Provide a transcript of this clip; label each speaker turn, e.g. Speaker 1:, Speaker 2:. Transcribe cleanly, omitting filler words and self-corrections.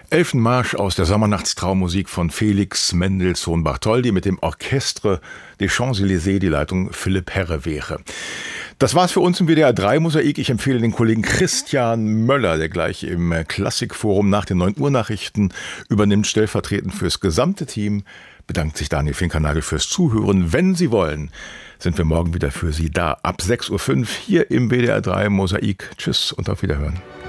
Speaker 1: Elfenmarsch aus der Sommernachtstraummusik von Felix Mendelssohn Bartholdy mit dem Orchestre des Champs-Élysées, die Leitung Philipp Herreweghe. Das war's für uns im WDR 3 Mosaik. Ich empfehle den Kollegen Christian Möller, der gleich im Klassikforum nach den 9 Uhr Nachrichten übernimmt, stellvertretend fürs gesamte Team. Bedankt sich Daniel Finkernagel fürs Zuhören. Wenn Sie wollen, sind wir morgen wieder für Sie da. Ab 6.05 Uhr hier im WDR 3 Mosaik. Tschüss und auf Wiederhören.